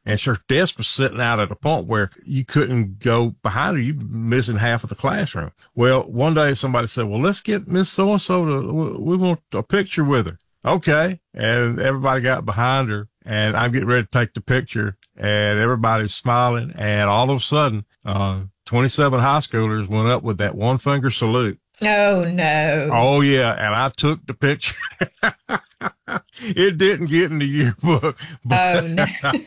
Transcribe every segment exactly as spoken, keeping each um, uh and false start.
And her desk was sitting out at a point where you couldn't go behind her. You missing half of the classroom. Well, one day somebody said, well, let's get Miss So-and-so to, we want a picture with her. Okay. And everybody got behind her, and I'm getting ready to take the picture, and everybody's smiling. And all of a sudden, uh, twenty-seven high schoolers went up with that one finger salute. Oh, no. Oh, yeah. And I took the picture. It didn't get in the yearbook. But, oh, no.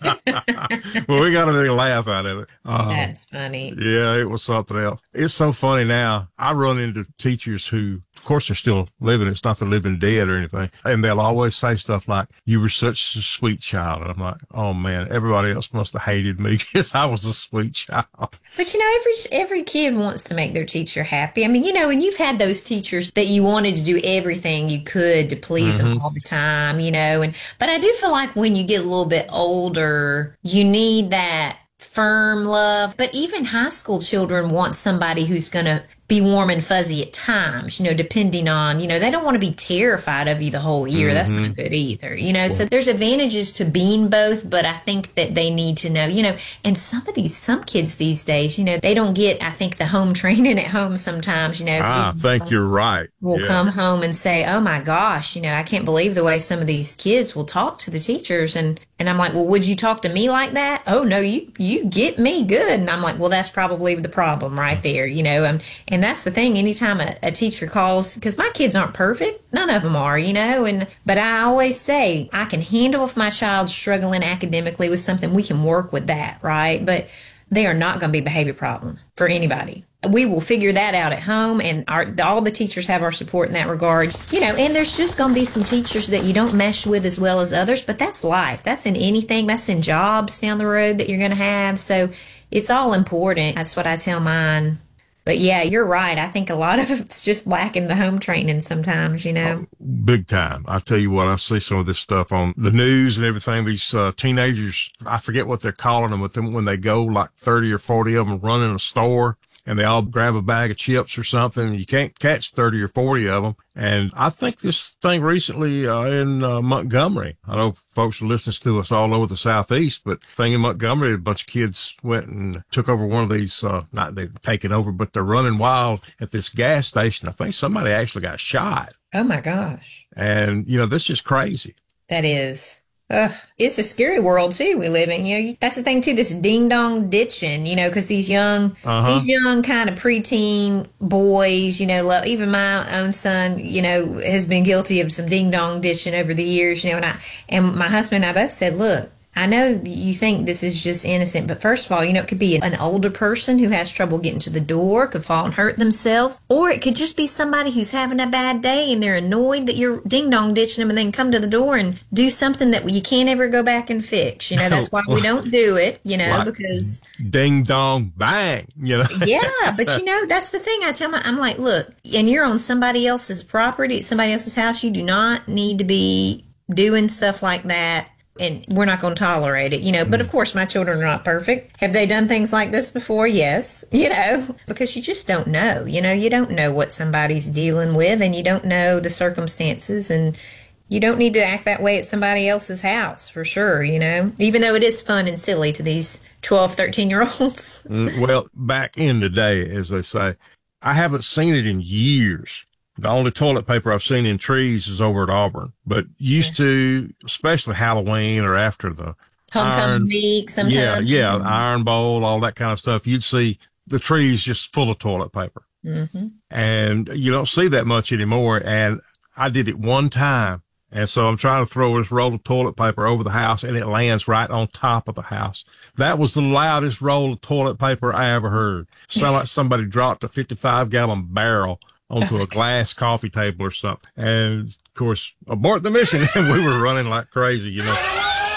well, we got a big laugh out of it. Um, That's funny. Yeah, it was something else. It's so funny now. I run into teachers who, of course, they're still living. It's not the living dead or anything. And they'll always say stuff like, you were such a sweet child. And I'm like, oh, man, everybody else must have hated me because I was a sweet child. But, you know, every every kid wants to make their teacher happy. I mean, you know, and you've had those teachers that you wanted to do everything you could to please mm-hmm. them all the time, you know. And but I do feel like when you get a little bit older, you need that firm love. But even high school children want somebody who's going to be warm and fuzzy at times, you know, depending on, you know, they don't want to be terrified of you the whole year. Mm-hmm. That's not good either, you know. Yeah. So there's advantages to being both, but I think that they need to know, you know, and some of these, some kids these days, you know, they don't get, I think, the home training at home sometimes, you know. Ah, I think you're right. Will yeah. come home and say, oh my gosh, you know, I can't believe the way some of these kids will talk to the teachers. And, and I'm like, well, would you talk to me like that? Oh no, you, you get me good. And I'm like, well, that's probably the problem right there, you know. Um, and that's the thing. Anytime a, a teacher calls, because my kids aren't perfect, none of them are, you know. And but I always say I can handle if my child's struggling academically with something. We can work with that, right? But they are not going to be a behavior problem for anybody. We will figure that out at home, and our, all the teachers have our support in that regard. You know, and there's just going to be some teachers that you don't mesh with as well as others, but that's life. That's in anything. That's in jobs down the road that you're going to have. So it's all important. That's what I tell mine. But yeah, you're right. I think a lot of it's just lacking the home training sometimes, you know. Oh, big time. I tell you what, I see some of this stuff on the news and everything. These uh, teenagers, I forget what they're calling them, but then when they go like thirty or forty of them running a store, and they all grab a bag of chips or something. You can't catch thirty or forty of them. And I think this thing recently uh, in uh, Montgomery, I know folks are listening to us all over the Southeast, but thing in Montgomery, a bunch of kids went and took over one of these, uh, not they've taken over, but they're running wild at this gas station. I think somebody actually got shot. Oh my gosh. And, you know, this is just crazy. That is. Ugh, it's a scary world too we live in. You know, that's the thing too. This ding dong ditching. You know, because these young, uh-huh. these young kind of preteen boys. You know, love, even my own son. You know, has been guilty of some ding dong ditching over the years. You know, and I and my husband and I both said, look, I know you think this is just innocent, but first of all, you know, it could be an older person who has trouble getting to the door, could fall and hurt themselves, or it could just be somebody who's having a bad day and they're annoyed that you're ding-dong ditching them and then come to the door and do something that you can't ever go back and fix. You know, that's why we don't do it, you know, like because... Ding-dong bang, you know. Yeah, but you know, that's the thing. I tell my, I'm like, look, and you're on somebody else's property, somebody else's house, you do not need to be doing stuff like that. And we're not going to tolerate it, you know. But, of course, my children are not perfect. Have they done things like this before? Yes, you know, because you just don't know. You know, you don't know what somebody's dealing with, and you don't know the circumstances, and you don't need to act that way at somebody else's house, for sure, you know, even though it is fun and silly to these twelve, thirteen-year-olds. Well, back in the day, as they say, I haven't seen it in years. The only toilet paper I've seen in trees is over at Auburn. But used to, especially Halloween or after the Homecoming week sometimes. Yeah, yeah, mm-hmm. Iron Bowl, all that kind of stuff. You'd see the trees just full of toilet paper. Mm-hmm. And you don't see that much anymore. And I did it one time. And so I'm trying to throw this roll of toilet paper over the house, and it lands right on top of the house. That was the loudest roll of toilet paper I ever heard. Sounded like somebody dropped a fifty-five gallon barrel onto a glass coffee table or something. And, of course, abort the mission. And we were running like crazy, you know.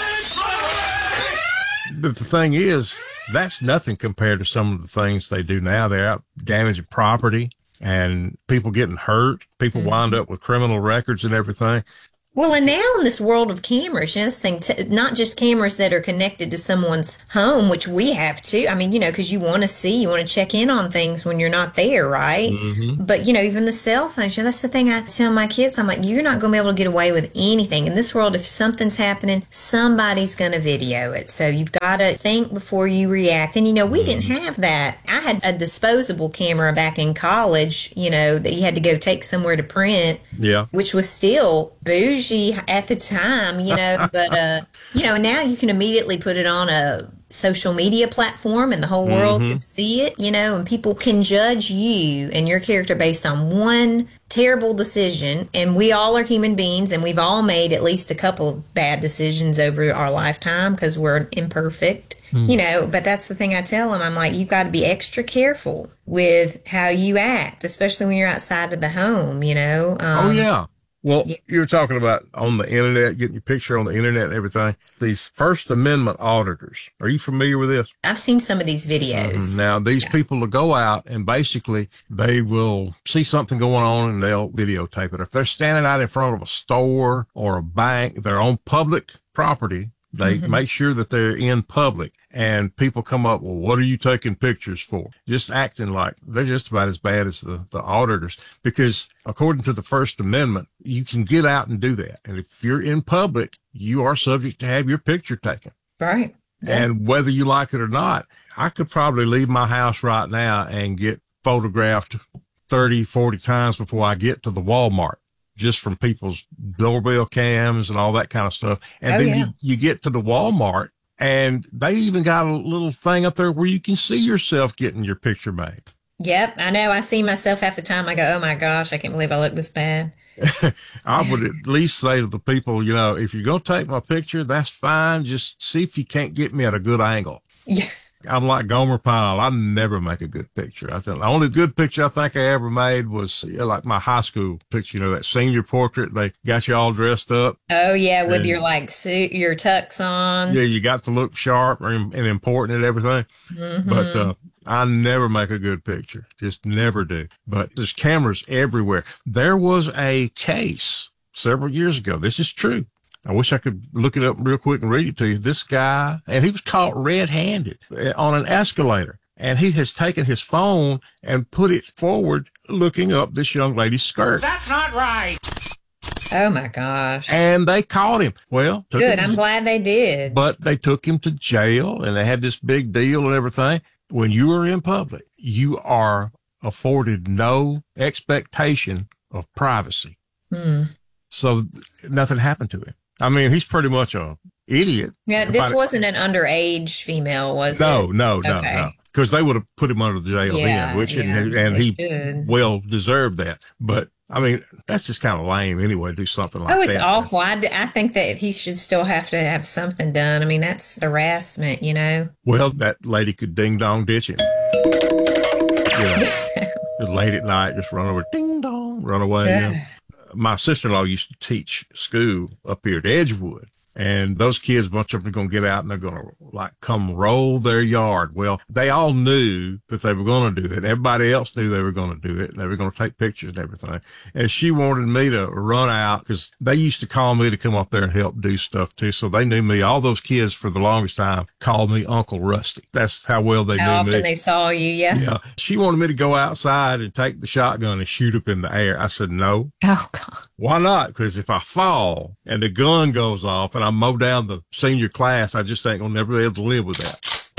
But the thing is, that's nothing compared to some of the things they do now. They're out damaging property and people getting hurt. People mm-hmm. wind up with criminal records and everything. Well, and now in this world of cameras, you know, this thing, t- not just cameras that are connected to someone's home, which we have too. I mean, you know, because you want to see, you want to check in on things when you're not there, right? Mm-hmm. But, you know, even the cell phones, you know, that's the thing I tell my kids. I'm like, you're not going to be able to get away with anything. In this world, if something's happening, somebody's going to video it. So you've got to think before you react. And, you know, we didn't have that. I had a disposable camera back in college, you know, that you had to go take somewhere to print. Yeah. Which was still bougie at the time, you know, but, uh, you know, now you can immediately put it on a social media platform and the whole world Mm-hmm. can see it, you know, and people can judge you and your character based on one terrible decision. And we all are human beings and we've all made at least a couple of bad decisions over our lifetime because we're imperfect. You know, but that's the thing I tell them. I'm like, you've got to be extra careful with how you act, especially when you're outside of the home, you know. Um, Oh, yeah. Well, yeah. you were talking about on the internet, getting your picture on the internet and everything. These First Amendment auditors. Are you familiar with this? I've seen some of these videos. Now, these Yeah. people will go out and basically they will see something going on and they'll videotape it. If they're standing out in front of a store or a bank, they're on public property. They Mm-hmm. make sure that they're in public and people come up, well, what are you taking pictures for? Just acting like they're just about as bad as the, the auditors because according to the First Amendment, you can get out and do that. And if you're in public, you are subject to have your picture taken. Right. Yeah. And whether you like it or not, I could probably leave my house right now and get photographed thirty, forty times before I get to the Walmart. Just from people's doorbell cams and all that kind of stuff. And Oh, then yeah. you, you get to the Walmart and they even got a little thing up there where you can see yourself getting your picture made. Yep, I know. I see myself half the time. I go, oh my gosh, I can't believe I look this bad. I would at least say to the people, you know, if you're going to take my picture, that's fine. Just see if you can't get me at a good angle. Yeah. I'm like Gomer Pyle. I never make a good picture. I tell you, the only good picture I think I ever made was you know, like my high school picture, you know, that senior portrait. They got you all dressed up. Oh yeah, with And- your like suit, your tux on. Yeah, you got to look sharp and, and important and everything. Mm-hmm. But uh, I never make a good picture. Just never do. But there's cameras everywhere. There was a case several years ago. This is true. I wish I could look it up real quick and read it to you. This guy, and he was caught red-handed on an escalator. And he has taken his phone and put it forward looking up this young lady's skirt. That's not right. Oh my gosh. And they caught him. Well, took Good. him I'm glad they did. but they took him to jail and they had this big deal and everything. When you are in public, you are afforded no expectation of privacy. Hmm. So nothing happened to him. I mean, he's pretty much a idiot. Yeah, this Everybody- wasn't an underage female, was No, it? no, no, Okay. no. Because they would have put him under the jail Yeah, then, which yeah, and, and they he should. well deserved that. But I mean, that's just kind of lame anyway. Do something like Oh, it's that. awful. I, d- I think that he should still have to have something done. I mean, that's harassment, you know? Well, that lady could ding dong ditch him. You know, just late at night, just run over, ding dong, run away. You know. My sister-in-law used to teach school up here at Edgewood. And those kids, a bunch of them are going to get out and they're going to like come roll their yard. Well, they all knew that they were going to do it. Everybody else knew they were going to do it and they were going to take pictures and everything. And she wanted me to run out because they used to call me to come up there and help do stuff too. So they knew me. All those kids for the longest time called me Uncle Rusty. That's how well they How knew often me. they saw you, yeah. Yeah. She wanted me to go outside and take the shotgun and shoot up in the air. I said, no. Oh, God. Why not? Because if I fall and the gun goes off and I mow down the senior class, I just ain't gonna never be able to live with that.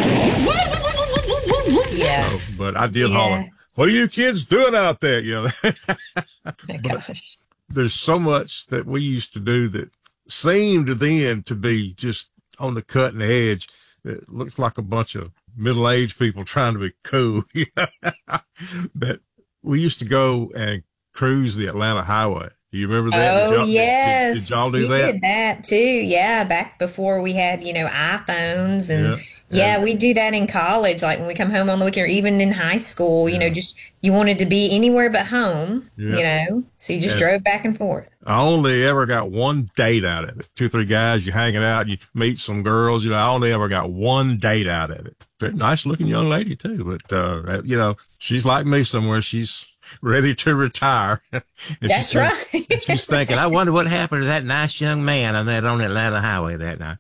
Yeah. So, but I did Yeah. holler, what are you kids doing out there? You know, Oh, my gosh. there's so much that we used to do that seemed then to be just on the cutting edge. It looks like a bunch of middle-aged people trying to be cool. You know? That we used to go and cruise the Atlanta Highway. Do you remember that? Did Oh, y'all- did- yes. Did, did y'all do we that? did that too. Yeah. Back before we had, you know, iPhones and Yeah. yeah, And- we do that in college. Like when we come home on the weekend or even in high school, you know, just you wanted to be anywhere but home, Yeah. you know, so you just And- drove back and forth. I only ever got one date out of it. Two, three guys, you're hanging out, you meet some girls, you know, I only ever got one date out of it. Very nice looking young lady too, but, uh, you know, she's like me somewhere. She's ready to retire. That's she's, right. She's thinking, I wonder what happened to that nice young man on that on Atlanta highway that night.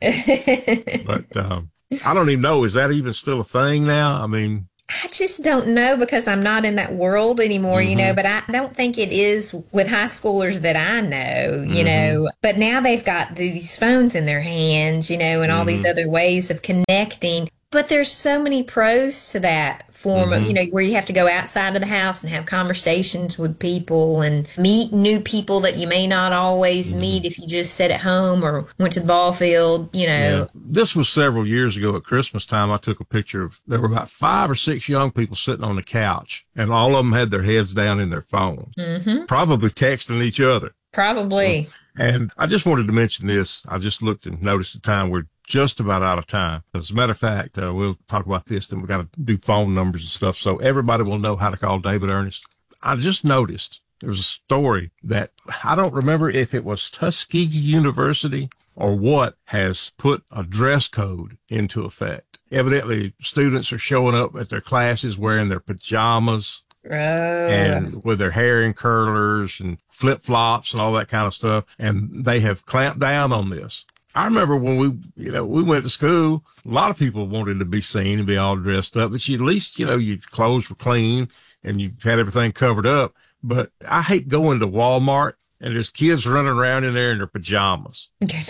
But um, I don't even know. Is that even still a thing now? I mean, I just don't know because I'm not in that world anymore, mm-hmm. you know, but I don't think it is with high schoolers that I know, you mm-hmm. know, but now they've got these phones in their hands, you know, and all mm-hmm. these other ways of connecting. But there's so many pros to that form mm-hmm. of, you know, where you have to go outside of the house and have conversations with people and meet new people that you may not always mm-hmm. meet if you just sit at home or went to the ball field, you know. Yeah. This was several years ago at Christmas time. I took a picture of, there were about five or six young people sitting on the couch, and all of them had their heads down in their phones, mm-hmm. probably texting each other. Probably. And I just wanted to mention this. I just looked and noticed the time. We're just about out of time. As a matter of fact, uh, we'll talk about this, then we got to do phone numbers and stuff so everybody will know how to call David Ernest. I just noticed there was a story that I don't remember if it was Tuskegee University or what has put a dress code into effect. Evidently, students are showing up at their classes wearing their pajamas oh, and with their hair in curlers and flip-flops and all that kind of stuff, and they have clamped down on this. I remember when we, you know, we went to school, a lot of people wanted to be seen and be all dressed up, but you, at least, you know, your clothes were clean and you had everything covered up. But I hate going to Walmart and there's kids running around in there in their pajamas.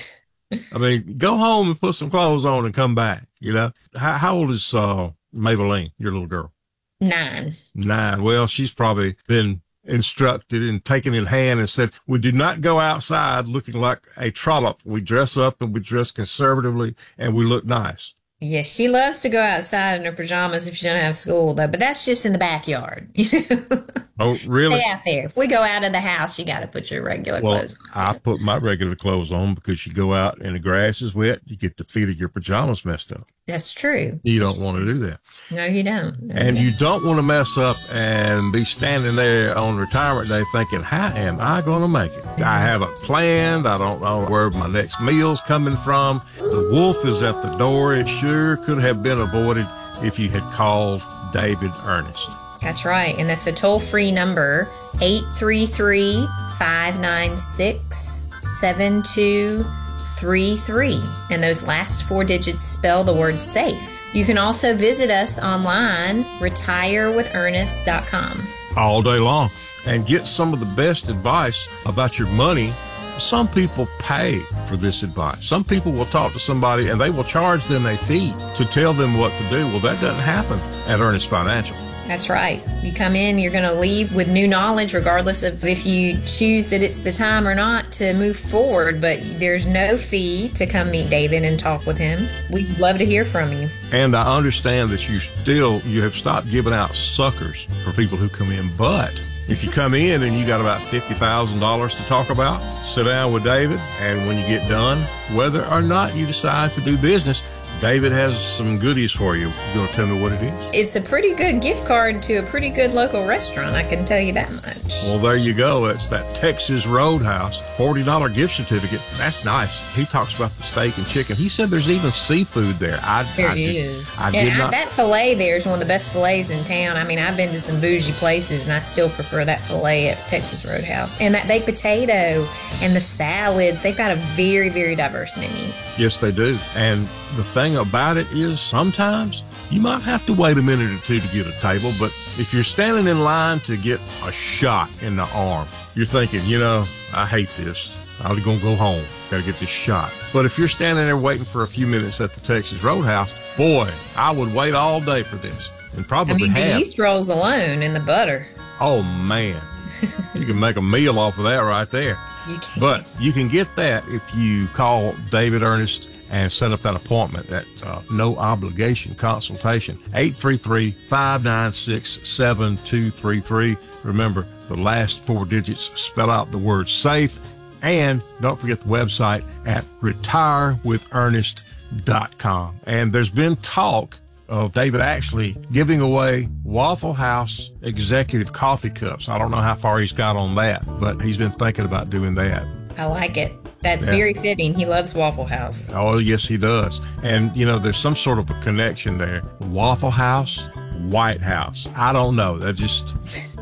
I mean, go home and put some clothes on and come back, you know. How, how old is uh, Maybelline, your little girl? Nine. Nine. Well, she's probably been instructed and taken in hand and said, we do not go outside looking like a trollop. We dress up and we dress conservatively and we look nice. Yes, she loves to go outside in her pajamas if she doesn't have school, though, but that's just in the backyard. You know? Oh, really? Stay out there. If we go out of the house, you got to put your regular well, clothes on. I put my regular clothes on because you go out and the grass is wet, you get the feet of your pajamas messed up. That's true. You don't want to do that. No, you don't. No, and you, you don't want to mess up and be standing there on retirement day thinking, how am I going to make it? Mm-hmm. I haven't planned. I don't know where my next meal's coming from. The wolf is at the door. It sure could have been avoided if you had called David Ernest. That's right. And that's a toll-free number, eight three three, five nine six, seven two three three. And those last four digits spell the word SAFE. You can also visit us online, retire with ernest dot com. All day long. And get some of the best advice about your money. Some people pay for this advice. Some people will talk to somebody and they will charge them a fee to tell them what to do. Well, that doesn't happen at Ernest Financial. That's right. You come in, you're going to leave with new knowledge, regardless of if you choose that it's the time or not to move forward. But there's no fee to come meet David and talk with him. We'd love to hear from you. And I understand that you still, you have stopped giving out suckers for people who come in. But if you come in and you got about fifty thousand dollars to talk about, sit down with David. And when you get done, whether or not you decide to do business, David has some goodies for you. You going to tell me what it is? It's a pretty good gift card to a pretty good local restaurant, I can tell you that much. Well, there you go. It's that Texas Roadhouse forty dollars gift certificate. That's nice. He talks about the steak and chicken. He said there's even seafood there. I, there I is. Did, I and did I, not. That filet there is one of the best fillets in town. I mean, I've been to some bougie places, and I still prefer that filet at Texas Roadhouse. And that baked potato and the salads, they've got a very, very diverse menu. Yes, they do. And the thing about it is sometimes you might have to wait a minute or two to get a table, but if you're standing in line to get a shot in the arm, you're thinking, you know, I hate this. I'm going to go home. Got to get this shot. But if you're standing there waiting for a few minutes at the Texas Roadhouse, boy, I would wait all day for this. And probably I mean, have. the yeast rolls alone and the butter. Oh, man. You can make a meal off of that right there. You can. But you can get that if you call David Ernest and set up that appointment, that uh, no obligation consultation. eight three three, five nine six, seven two three three. Remember, the last four digits spell out the word SAFE. And don't forget the website at retire with ernest dot com. And there's been talk of David actually giving away Waffle House executive coffee cups. I don't know how far he's got on that, but he's been thinking about doing that. I like it. That's Yeah. very fitting. He loves Waffle House. Oh, yes, he does. And, you know, there's some sort of a connection there. Waffle House, White House. I don't know. That just,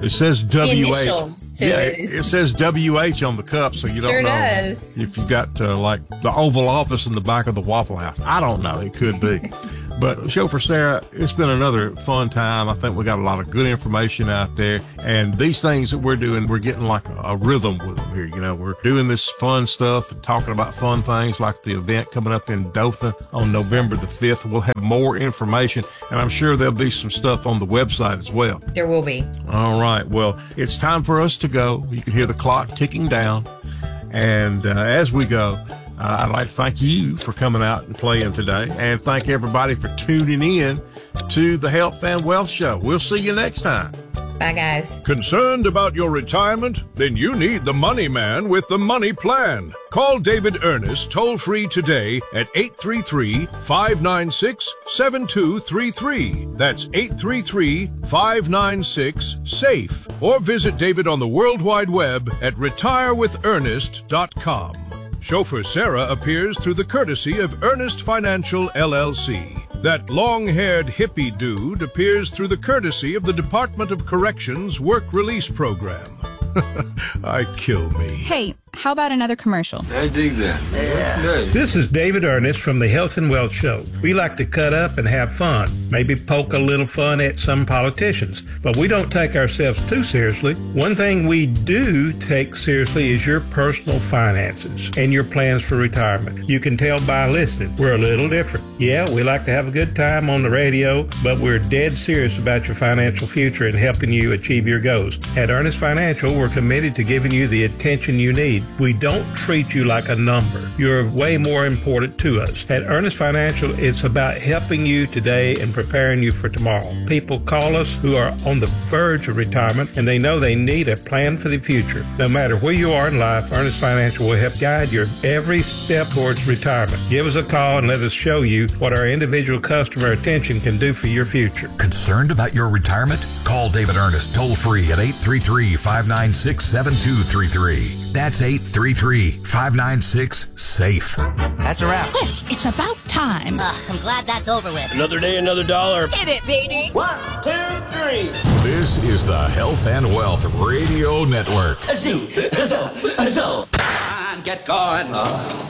It says W H. Initials to Yeah, it. it, it says W H on the cup, so you don't Sure know does. if you got uh, like the Oval Office in the back of the Waffle House. I don't know. It could be. But Chauffeur Sarah, it's been another fun time. I think we got a lot of good information out there. And these things that we're doing, we're getting like a, a rhythm with them here. You know, we're doing this fun stuff and talking about fun things like the event coming up in Dothan on November the fifth. We'll have more information, and I'm sure there'll be some stuff on the website as well. There will be. All right. Well, it's time for us to go. You can hear the clock ticking down. And uh, as we go, uh, I'd like to thank you for coming out and playing today, and thank everybody for tuning in to the Health and Wealth Show. We'll see you next time. Bye, guys. Concerned about your retirement? Then you need the Money Man with the Money Plan. Call David Ernest toll-free today at eight three three, five nine six, seven two three three. That's eight three three, five nine six, SAFE. Or visit David on the World Wide Web at retire with ernest dot com. Chauffeur Sarah appears through the courtesy of Ernest Financial, L L C. That long-haired hippie dude appears through the courtesy of the Department of Corrections Work Release Program. I kill me. Hey, how about another commercial? I dig that. Yeah. This is David Ernest from the Health and Wealth Show. We like to cut up and have fun, maybe poke a little fun at some politicians, but we don't take ourselves too seriously. One thing we do take seriously is your personal finances and your plans for retirement. You can tell by listening, we're a little different. Yeah, we like to have a good time on the radio, but we're dead serious about your financial future and helping you achieve your goals. At Ernest Financial, we're committed to giving you the attention you need. We don't treat you like a number. You're way more important to us. At Ernest Financial, it's about helping you today and preparing you for tomorrow. People call us who are on the verge of retirement, and they know they need a plan for the future. No matter where you are in life, Ernest Financial will help guide your every step towards retirement. Give us a call and let us show you what our individual customer attention can do for your future. Concerned about your retirement? Call David Ernest toll free at eight three three, five nine six, seven two three three. That's eight three three, five nine six, SAFE. That's a wrap. Oh, it's about time. Uh, I'm glad that's over with. Another day, another dollar. Hit it, baby. One, two, three. This is the Health and Wealth Radio Network. A zoo, a zoo, a zoo. Come on, get going. Oh.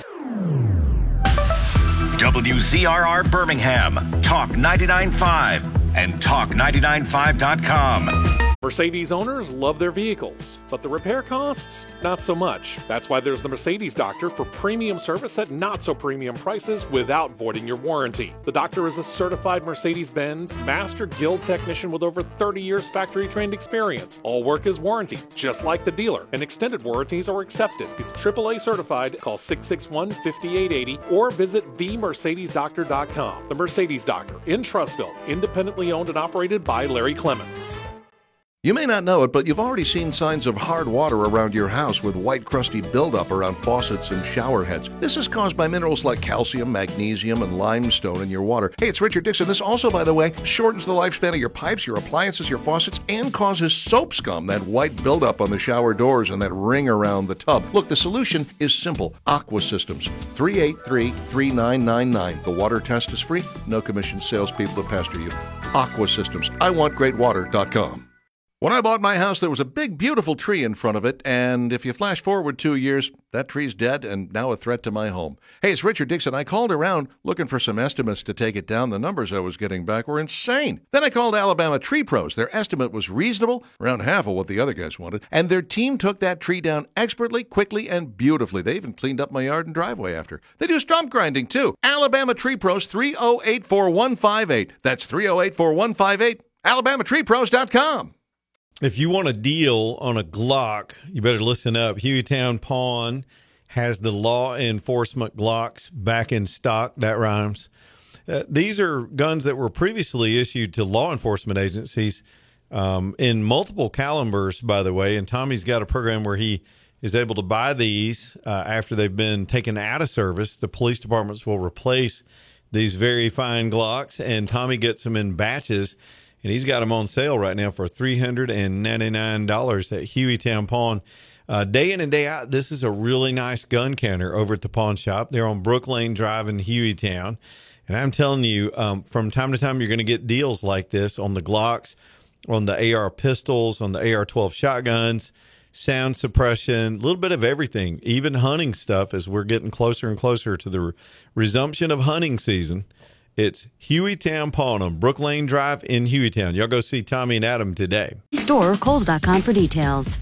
W Z R R Birmingham, Talk ninety-nine point five, and talk ninety-nine five dot com. Mercedes owners love their vehicles, but the repair costs, not so much. That's why there's the Mercedes Doctor for premium service at not so premium prices without voiding your warranty. The Doctor is a certified Mercedes-Benz Master Guild technician with over thirty years factory-trained experience. All work is warranted, just like the dealer, and extended warranties are accepted. He's triple A certified. Call six six one, five eight eight zero or visit the mercedes doctor dot com. The Mercedes Doctor in Trussville, independently owned and operated by Larry Clements. You may not know it, but you've already seen signs of hard water around your house with white crusty buildup around faucets and shower heads. This is caused by minerals like calcium, magnesium, and limestone in your water. Hey, it's Richard Dixon. This also, by the way, shortens the lifespan of your pipes, your appliances, your faucets, and causes soap scum, that white buildup on the shower doors and that ring around the tub. Look, the solution is simple. Aqua Systems, three eight three, three nine nine nine. The water test is free. No commission salespeople to pester you. Aqua Systems. I want great water dot com. When I bought my house, there was a big, beautiful tree in front of it, and if you flash forward two years, that tree's dead and now a threat to my home. Hey, it's Richard Dixon. I called around looking for some estimates to take it down. The numbers I was getting back were insane. Then I called Alabama Tree Pros. Their estimate was reasonable, around half of what the other guys wanted, and their team took that tree down expertly, quickly, and beautifully. They even cleaned up my yard and driveway after. They do stump grinding, too. Alabama Tree Pros, three oh eight, four one five eight. That's three oh eight, four one five eight. alabama tree pros dot com. If you want a deal on a Glock, you better listen up. Hueytown Pawn has the law enforcement Glocks back in stock. That rhymes. Uh, these are guns that were previously issued to law enforcement agencies um, in multiple calibers, by the way. And Tommy's got a program where he is able to buy these uh, after they've been taken out of service. The police departments will replace these very fine Glocks, and Tommy gets them in batches. And he's got them on sale right now for three hundred ninety-nine dollars at Hueytown Pawn. Uh, day in and day out, this is a really nice gun counter over at the pawn shop. They're on Brook Lane Drive in Hueytown. And I'm telling you, um, from time to time, you're going to get deals like this on the Glocks on the A R pistols, on the A R twelve shotguns, sound suppression, a little bit of everything, even hunting stuff as we're getting closer and closer to the re- resumption of hunting season. It's Hueytown Pawn on Brook Lane Drive in Hueytown. Y'all go see Tommy and Adam today. Store Kohl's dot com for details.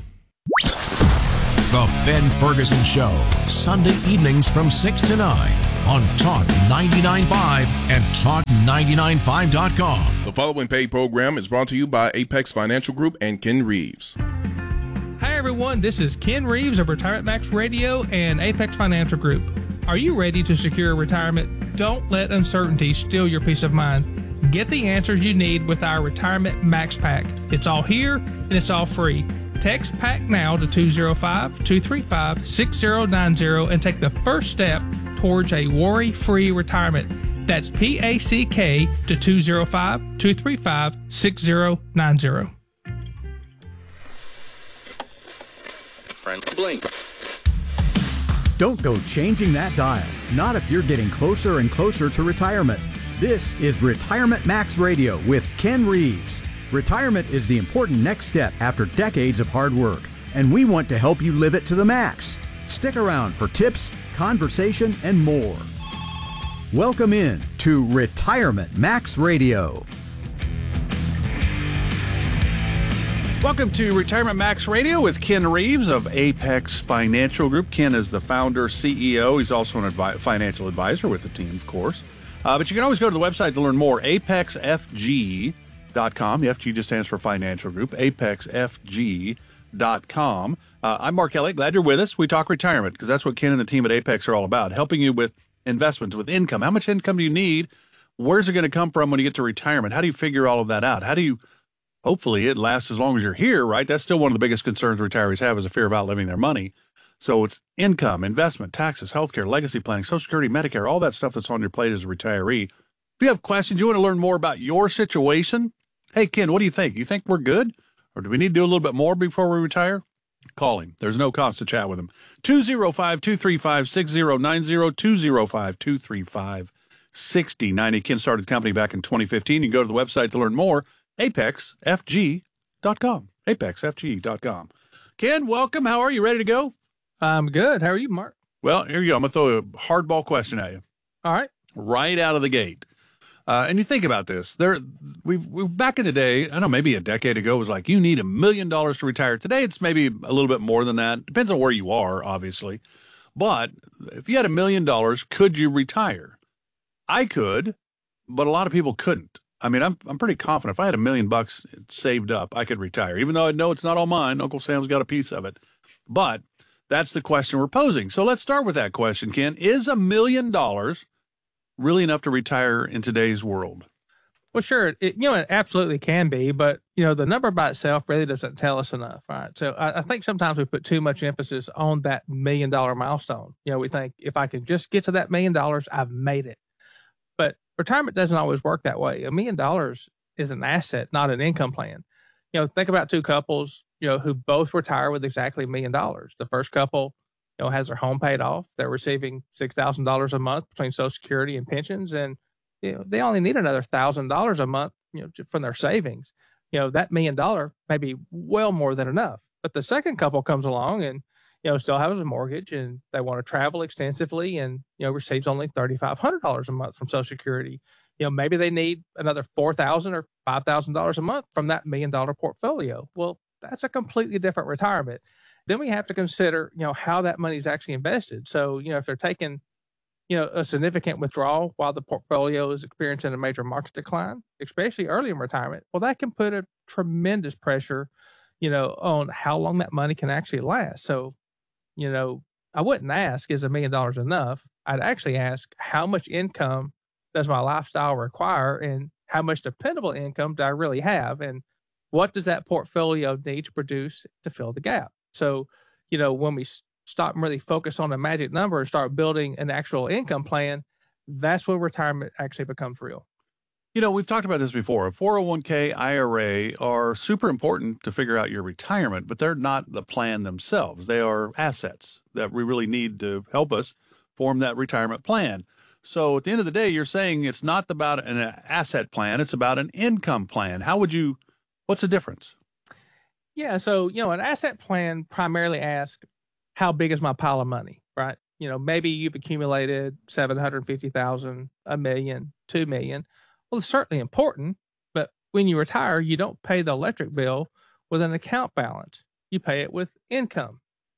The Ben Ferguson Show, Sunday evenings from six to nine on Talk ninety-nine point five and Talk ninety-nine five dot com. The following paid program is brought to you by Apex Financial Group and Ken Reeves. Hi, everyone. This is Ken Reeves of Retirement Max Radio and Apex Financial Group. Are you ready to secure retirement? Don't let uncertainty steal your peace of mind. Get the answers you need with our Retirement Max Pack. It's all here, and it's all free. Text PACK now to two oh five, two three five, six oh nine oh and take the first step towards a worry-free retirement. That's P A C K to two oh five, two three five, six oh nine oh. Friend, blink. Don't go changing that dial. Not if you're getting closer and closer to retirement. This is Retirement Max Radio with Ken Reeves. Retirement is the important next step after decades of hard work, and we want to help you live it to the max. Stick around for tips, conversation, and more. Welcome in to Retirement Max Radio. Welcome to Retirement Max Radio with Ken Reeves of Apex Financial Group. Ken is the founder, C E O. He's also an advi- financial advisor with the team, of course. Uh, but you can always go to the website to learn more, apex f g dot com. The F G just stands for Financial Group, apex f g dot com. Uh, I'm Mark Elliott. Glad you're with us. We talk retirement because that's what Ken and the team at Apex are all about, helping you with investments, with income. How much income do you need? Where's it going to come from when you get to retirement? How do you figure all of that out? How do you... Hopefully it lasts as long as you're here, right? That's still one of the biggest concerns retirees have is a fear of outliving their money. So it's income, investment, taxes, healthcare, legacy planning, Social Security, Medicare, all that stuff that's on your plate as a retiree. If you have questions, you want to learn more about your situation, hey, Ken, what do you think? You think we're good? Or do we need to do a little bit more before we retire? Call him. There's no cost to chat with him. two oh five, two three five, six oh nine oh, two oh five, two three five, six oh nine oh. Ken started the company back in twenty fifteen. You can go to the website to learn more. apex f g dot com. apex f g dot com. Ken, welcome. How are you? Ready to go? I'm good. How are you, Mark? Well, here you go. I'm going to throw a hardball question at you. All right. Right out of the gate. Uh, and you think about this. There, we we back in the day, I don't know, maybe a decade ago, it was like, you need a million dollars to retire. Today, it's maybe a little bit more than that. Depends on where you are, obviously. But if you had a million dollars, could you retire? I could, but a lot of people couldn't. I mean, I'm I'm pretty confident if I had a million bucks saved up, I could retire, even though I know it's not all mine. Uncle Sam's got a piece of it. But that's the question we're posing. So let's start with that question, Ken. Is a million dollars really enough to retire in today's world? Well, sure. It, you know, it absolutely can be, but, you know, the number by itself really doesn't tell us enough, right? So I, I think sometimes we put too much emphasis on that million dollar milestone. You know, we think if I can just get to that million dollars, I've made it. But retirement doesn't always work that way. A million dollars is an asset, not an income plan. You know, think about two couples, you know, who both retire with exactly a million dollars. The first couple, you know, has their home paid off. They're receiving six thousand dollars a month between Social Security and pensions. And, you know, they only need another one thousand dollars a month, you know, from their savings. You know, that million dollar may be well more than enough. But the second couple comes along and, you know, still has a mortgage and they want to travel extensively and, you know, receives only three thousand five hundred dollars a month from Social Security. You know, maybe they need another four thousand dollars or five thousand dollars a month from that million dollar portfolio. Well, that's a completely different retirement. Then we have to consider, you know, how that money is actually invested. So, you know, if they're taking, you know, a significant withdrawal while the portfolio is experiencing a major market decline, especially early in retirement, well, that can put a tremendous pressure, you know, on how long that money can actually last. So, you know, I wouldn't ask, is a million dollars enough? I'd actually ask, how much income does my lifestyle require and how much dependable income do I really have? And what does that portfolio need to produce to fill the gap? So, you know, when we stop and really focus on a magic number and start building an actual income plan, that's when retirement actually becomes real. You know, we've talked about this before. A four oh one k, I R A are super important to figure out your retirement, but they're not the plan themselves. They are assets that we really need to help us form that retirement plan. So at the end of the day, you're saying it's not about an asset plan, it's about an income plan. How would you What's the difference? Yeah. So, you know, an asset plan primarily asks, how big is my pile of money, right? You know, maybe you've accumulated seven hundred fifty thousand, a million, two million. Well, it's certainly important, but when you retire, you don't pay the electric bill with an account balance. You pay it with income.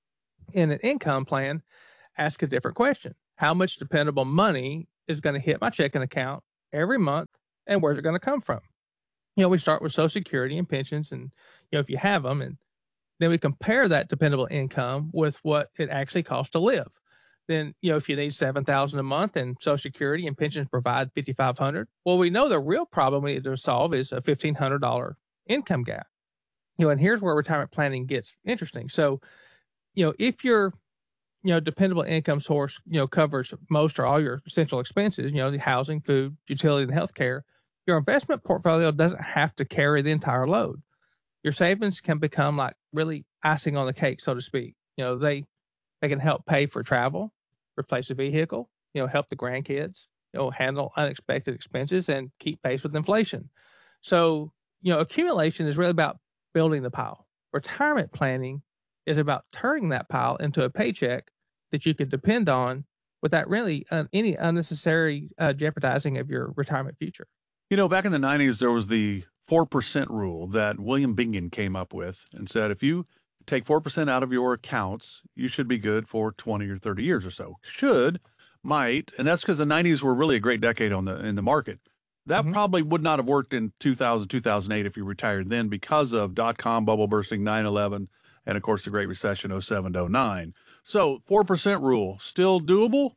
In an income plan, ask a different question. How much dependable money is going to hit my checking account every month, and where's it going to come from? You know, we start with Social Security and pensions, and, you know, if you have them, and then we compare that dependable income with what it actually costs to live. Then, you know, if you need seven thousand dollars a month and Social Security and pensions provide five thousand five hundred dollars, well, we know the real problem we need to solve is a fifteen hundred dollars income gap. You know, and here's where retirement planning gets interesting. So, you know, if your, you know, dependable income source, you know, covers most or all your essential expenses, you know, the housing, food, utility, and healthcare, your investment portfolio doesn't have to carry the entire load. Your savings can become like really icing on the cake, so to speak. You know, they, they can help pay for travel, replace a vehicle, you know, help the grandkids, you know, handle unexpected expenses and keep pace with inflation. So, you know, accumulation is really about building the pile. Retirement planning is about turning that pile into a paycheck that you can depend on without really uh, any unnecessary uh, jeopardizing of your retirement future. You know, back in the nineties, there was the four percent rule that William Bingen came up with and said, if you take four percent out of your accounts, you should be good for twenty or thirty years or so. Should, might, and that's because the nineties were really a great decade on the in the market. That mm-hmm. probably would not have worked in two thousand, two thousand eight if you retired then because of dot-com bubble bursting, nine eleven, and, of course, the Great Recession, oh seven to oh nine. So four percent rule, still doable?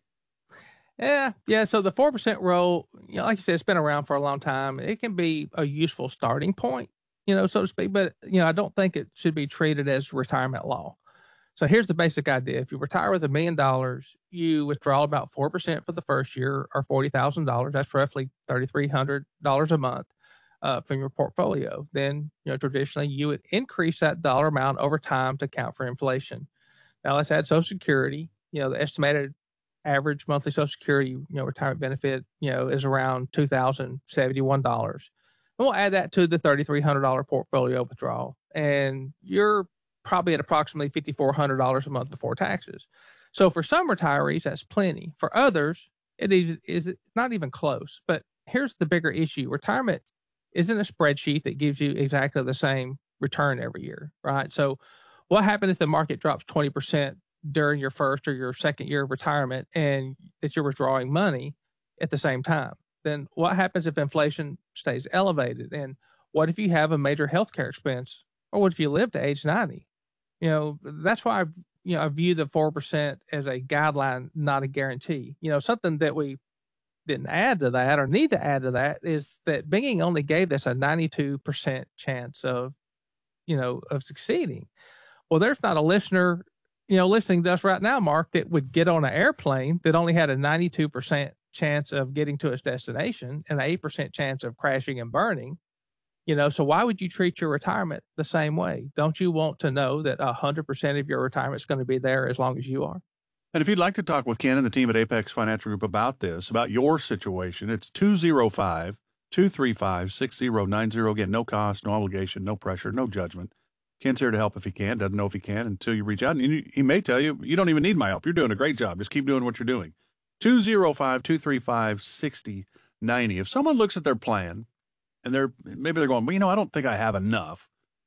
Yeah, yeah. So the four percent rule, you know, like you said, it's been around for a long time. It can be a useful starting point, you know, so to speak. But, you know, I don't think it should be treated as retirement law. So here's the basic idea. If you retire with a million dollars, you withdraw about four percent for the first year or forty thousand dollars. That's roughly three thousand three hundred dollars a month uh, from your portfolio. Then, you know, traditionally you would increase that dollar amount over time to account for inflation. Now let's add Social Security. You know, the estimated average monthly Social Security, you know, retirement benefit, you know, is around two thousand seventy-one dollars. And we'll add that to the three thousand three hundred dollars portfolio withdrawal. And you're probably at approximately five thousand four hundred dollars a month before taxes. So for some retirees, that's plenty. For others, it is, is not even close. But here's the bigger issue. Retirement isn't a spreadsheet that gives you exactly the same return every year, right? So what happens if the market drops twenty percent during your first or your second year of retirement and that you're withdrawing money at the same time? Then what happens if inflation stays elevated? And what if you have a major healthcare expense? Or what if you live to age ninety? You know, that's why I, you know, I view the four percent as a guideline, not a guarantee. You know, something that we didn't add to that or need to add to that is that Bingen only gave us a ninety-two percent chance of, you know, of succeeding. Well, there's not a listener, you know, listening to us right now, Mark, that would get on an airplane that only had a ninety-two percent chance of getting to its destination and an eight percent chance of crashing and burning. You know, so why would you treat your retirement the same way? Don't you want to know that one hundred percent of your retirement is going to be there as long as you are? And if you'd like to talk with Ken and the team at Apex Financial Group about this, about your situation, it's two oh five, two three five, six oh nine oh. Again, no cost, no obligation, no pressure, no judgment. Ken's here to help if he can. Doesn't know if he can until you reach out. And he may tell you, you don't even need my help. You're doing a great job. Just keep doing what you're doing. two oh five, two three five, six oh nine oh. If someone looks at their plan, and they're maybe they're going, well, you know, I don't think I have enough.